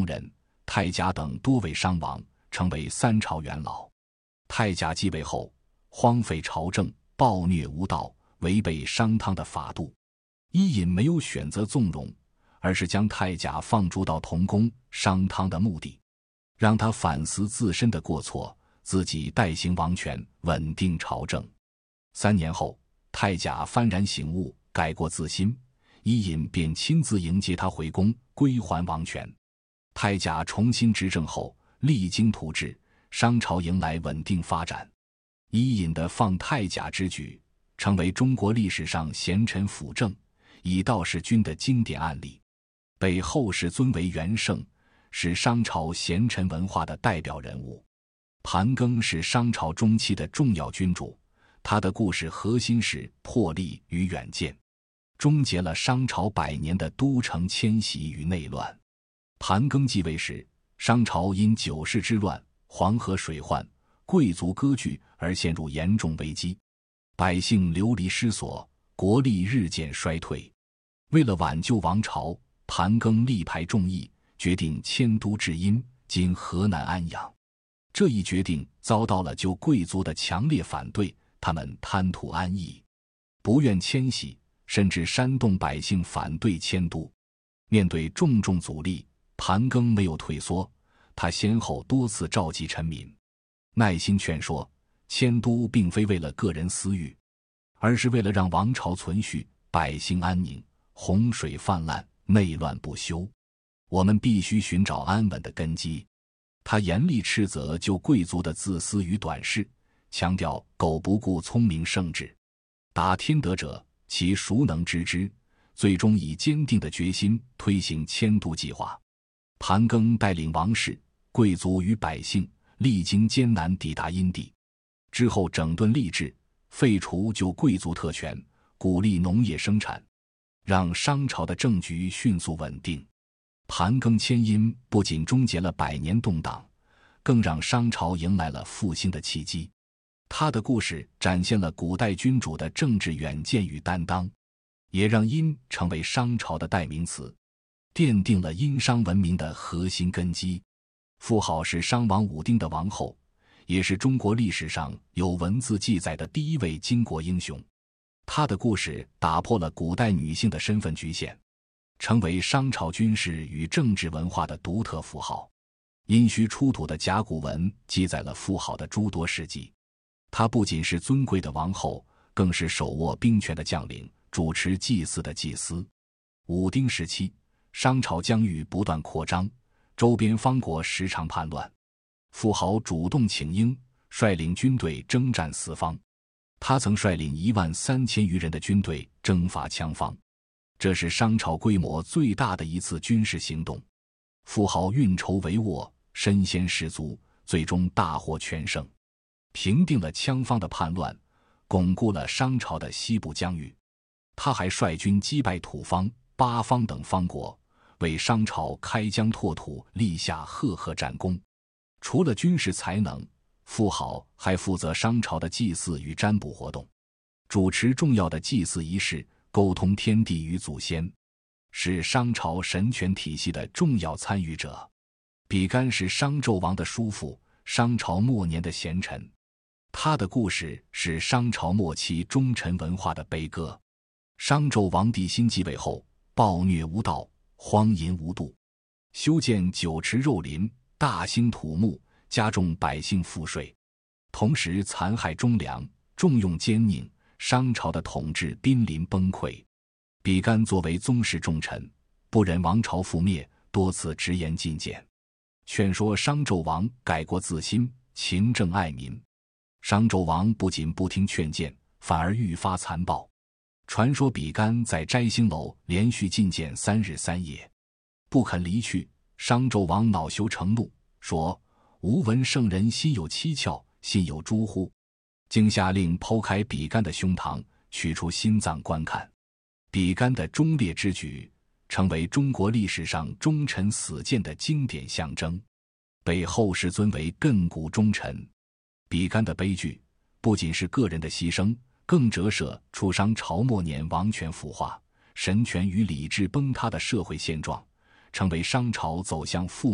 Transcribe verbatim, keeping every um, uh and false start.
人、太甲等多位伤亡，成为三朝元老。太甲继位后，荒废朝政，暴虐无道，违背商汤的法度。伊尹没有选择纵容，而是将太甲放逐到同宫，商汤的目的，让他反思自身的过错，自己代行王权，稳定朝政。三年后，太甲幡然醒悟，改过自新，伊尹便亲自迎接他回宫，归还王权。太甲重新执政后，励精图治，商朝迎来稳定发展。伊尹的放太甲之举，成为中国历史上贤臣辅政、以道事君的经典案例，被后世尊为元圣，是商朝贤臣文化的代表人物。盘庚是商朝中期的重要君主，他的故事核心是魄力与远见，终结了商朝百年的都城迁徙与内乱。盘庚继位时，商朝因九世之乱、黄河水患、贵族割据而陷入严重危机，百姓流离失所，国力日渐衰退。为了挽救王朝，盘庚力排众议，决定迁都至殷，今河南安阳。这一决定遭到了旧贵族的强烈反对，他们贪图安逸，不愿迁徙，甚至煽动百姓反对迁都。面对重重阻力，盘庚没有退缩，他先后多次召集臣民，耐心劝说，迁都并非为了个人私欲，而是为了让王朝存续，百姓安宁。洪水泛滥，内乱不休，我们必须寻找安稳的根基。他严厉斥责旧贵族的自私与短视，强调苟不顾聪明圣智，达天德者，其孰能知之？最终以坚定的决心推行迁都计划。盘庚带领王室、贵族与百姓历经艰难抵达殷地，之后整顿吏治，废除旧贵族特权，鼓励农业生产，让商朝的政局迅速稳定。盘庚迁殷不仅终结了百年动荡，更让商朝迎来了复兴的契机。他的故事展现了古代君主的政治远见与担当，也让殷成为商朝的代名词，奠定了殷商文明的核心根基。妇好是商王武丁的王后，也是中国历史上有文字记载的第一位巾帼英雄。她的故事打破了古代女性的身份局限，成为商朝军事与政治文化的独特符号。殷墟出土的甲骨文记载了妇好的诸多事迹，她不仅是尊贵的王后，更是手握兵权的将领，主持祭祀的祭司。武丁时期，商朝疆域不断扩张，周边方国时常叛乱，妇好主动请缨，率领军队征战四方。他曾率领一万三千余人的军队征伐羌方，这是商朝规模最大的一次军事行动。妇好运筹帷幄，身先士卒，最终大获全胜，平定了羌方的叛乱，巩固了商朝的西部疆域。他还率军击败土方、八方等方国，为商朝开疆拓土立下赫赫战功。除了军事才能，妇好还负责商朝的祭祀与占卜活动，主持重要的祭祀仪式，沟通天地与祖先，是商朝神权体系的重要参与者。比干是商纣王的叔父，商朝末年的贤臣，他的故事是商朝末期忠臣文化的悲歌。商纣王帝辛继位后，暴虐无道，荒淫无度，修建酒池肉林，大兴土木，加重百姓赋税，同时残害忠良，重用奸佞，商朝的统治濒临崩溃。比干作为宗室重臣，不忍王朝覆灭，多次直言进谏，劝说商纣王改过自新，勤政爱民。商纣王不仅不听劝谏，反而愈发残暴。传说比干在摘星楼连续进谏三日三夜，不肯离去。商纣王恼羞成怒，说：“吾闻圣人心有七窍，信有诸乎？”竟下令剖开比干的胸膛，取出心脏观看。比干的忠烈之举，成为中国历史上忠臣死谏的经典象征，被后世尊为亘古忠臣。比干的悲剧，不仅是个人的牺牲，更折射出商朝末年王权腐化、神权与理智崩塌的社会现状，成为商朝走向覆